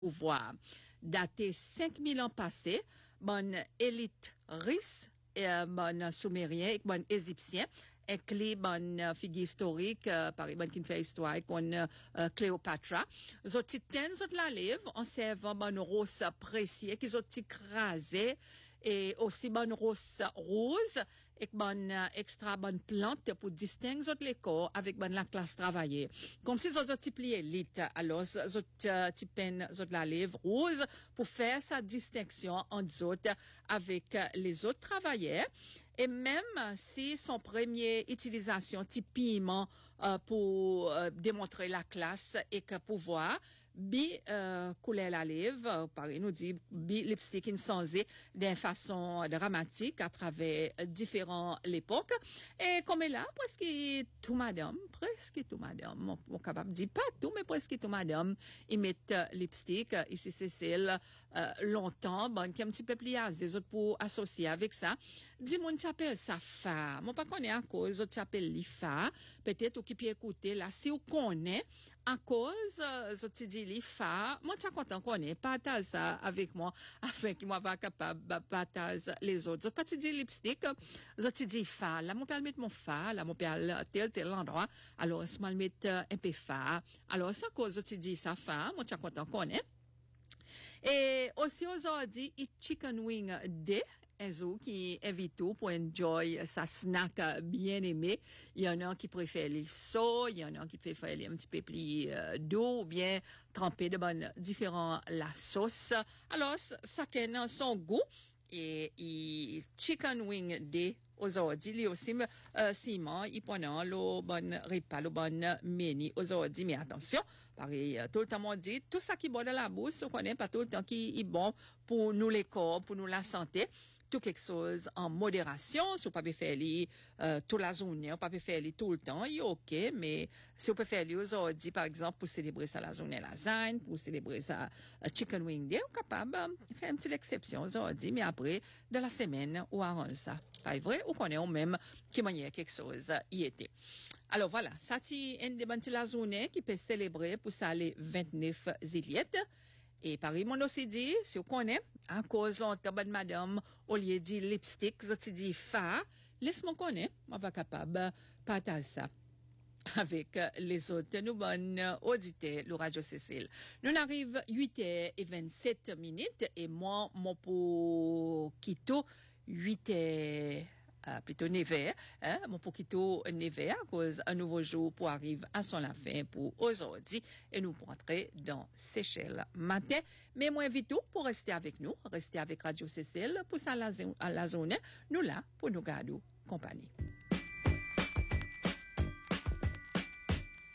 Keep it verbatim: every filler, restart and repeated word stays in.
pouvoir. Daté cinq mille ans passés, bonne élite russe, et bonne soumérien et bonne égyptien, inclut bonne figure historique, euh, par exemple, qui fait histoire, comme euh, Cléopâtre. Zot titen, zot la lève, en servant bonne rose précieux, qui zot crasé, et aussi bonne rose rose, et bonne euh, extra bonne plante pour distinguer zot les corps avec bonne la classe travaillée. Comme si zot zot plié élite, alors zot euh, tipen zot la lève rose pour faire sa distinction entre zot avec euh, les autres travailleurs. Et même si son premier utilisation typiquement euh, pour euh, démontrer la classe et que pouvoir, bi euh, couler la lèvre, pareil nous dit bi lipstick insensé d'une façon dramatique à travers différents l'époque. Et comme là, presque tout madame, presque tout madame, mon, mon capable dit pas tout, mais presque tout madame, ils mettent euh, lipstick, ici c'est celle euh, longtemps, bon, qui est un petit peu plié, des autres pour associer avec ça. Dis-moi, tu appelles ça fa. Moi, pas connaît à cause, tu appelles li fa. Peut-être ou qui peut écouter là, si vous connaissez, à cause, je te dis li fa. Moi, tu es content qu'on ait partage ça avec moi, afin que moi va capable de partager les autres. Je pas te dire lipstick, je te dis fa. Là, mon père met mon fa, là, mon père tel, tel endroit. Alors, je vais mettre un peu fa. Alors, c'est à cause, je te dis ça fa. Moi, tu es content qu'on ait. Et aussi aujourd'hui, il chicken wing day. Enzo qui invite tout pour enjoy sa snack bien aimé. Il y en a qui préfèrent les sauts, il y en a qui préfèrent les un petit peu plus euh, d'eau ou bien tremper de bonnes différents la sauce. Alors ça a son goût et, et chicken wing day aujourd'hui il aussi euh, Simon il prend le bon repas le bon menu aujourd'hui mais attention pareil tout le temps on dit tout ça qui est bon dans la bouche on connaît pas tout le temps qui est bon pour nous les corps pour nous la santé tout quelque chose en modération, si vous pouvez faire les, euh, toute la journée, vous pouvez faire les tout le temps, il est ok, mais si vous pouvez faire les aujourd'hui, par exemple, pour célébrer ça la journée lasagne, pour célébrer ça uh, chicken wing day, vous capable de faire une petite exception aujourd'hui, mais après, de la semaine, ou arrange ça. Pas vrai, ou connaît même qui manière quelque chose y était. Alors voilà, ça c'est une des bonnes la journée qui peut célébrer pour ça les vingt-neuf juillet. Et Paris, mon aussi dit, si vous connaissez, à cause longtemps, bonne madame, au lieu de dire lipstick, je dit fa, laisse-moi connaître, on va capable partager ça avec les autres, nous bonnes auditeurs, le Radio Cécile. Nous arrivons huit heures vingt-sept minutes, et moi, mon pour Quito, huit heures Uh, plutôt neuf heures, hein, mon poquito neuf heures, à cause un nouveau jour pour arriver à son la fin pour aujourd'hui, et nous pour entrer dans Seychelles matin. Mais moi, invite tout pour rester avec nous, rester avec Radio Cécile, pour ça à la, à la zone, nous là, pour nous garder compagnie.